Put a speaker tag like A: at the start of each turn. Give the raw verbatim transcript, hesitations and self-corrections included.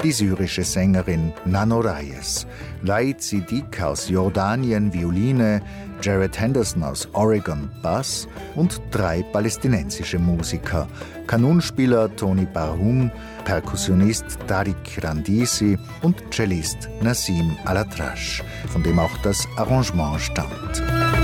A: die syrische Sängerin Nano Reyes, Laïd Siddiq aus Jordanien Violine, Jared Henderson aus Oregon Bass und drei palästinensische Musiker, Kanunspieler Tony Barhoum, Perkussionist Tariq Randisi und Cellist Nassim Alatrash, von dem auch das Arrangement stammt.